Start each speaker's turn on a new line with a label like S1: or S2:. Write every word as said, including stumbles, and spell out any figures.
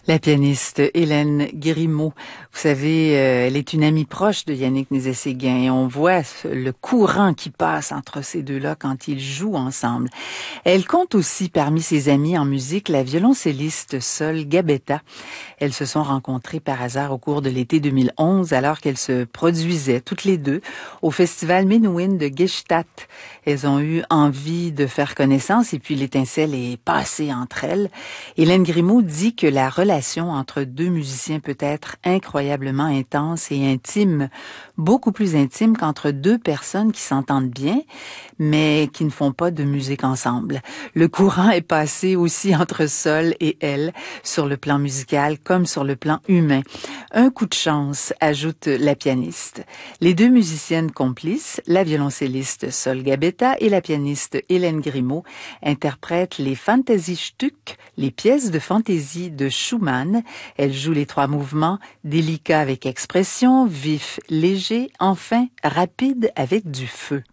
S1: La pianiste Hélène Grimaud, vous savez, euh, elle est une amie proche de Yannick Nézet-Séguin et on voit le courant qui passe entre ces deux-là quand ils jouent ensemble. Elle compte aussi parmi ses amies en musique la violoncelliste Sol Gabetta. Elles se sont rencontrées par hasard au cours de l'été deux mille onze alors qu'elles se produisaient toutes les deux au festival Menuhin de Gstaad. Elles ont eu envie de faire connaissance et puis l'étincelle est passée entre elles. Hélène Grimaud dit que la relation entre deux musiciens peut être incroyablement intense et intime, beaucoup plus intime qu'entre deux personnes qui s'entendent bien, mais qui ne font pas de musique ensemble. Le courant est passé aussi entre Sol et elle, sur le plan musical comme sur le plan humain. Un coup de chance, ajoute la pianiste. Les deux musiciennes complices, la violoncelliste Sol Gabetta et la pianiste Hélène Grimaud, interprètent les Fantasiestück, les pièces de fantaisie de Schumann. Elle joue les trois mouvements, délicat avec expression, vif, léger, enfin rapide avec du feu.